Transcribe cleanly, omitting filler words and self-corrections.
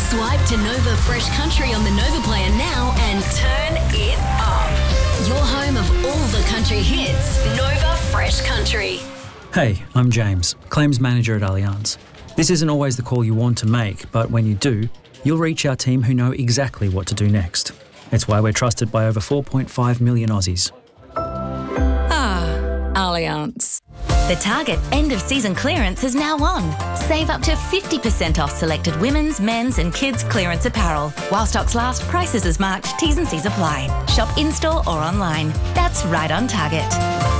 Swipe to Nova Fresh Country on the Nova Player now and turn it up. Your home of all the country hits. Nova Fresh Country. Hey, I'm James, Claims Manager at Allianz. This isn't always the call you want to make, but when you do, you'll reach our team who know exactly what to do next. It's why we're trusted by over 4.5 million Aussies. Allianz. The Target end-of-season clearance is now on. Save up to 50% off selected women's, men's and kids' clearance apparel. While stocks last, prices as marked, T's and C's apply. Shop in-store or online. That's right on Target.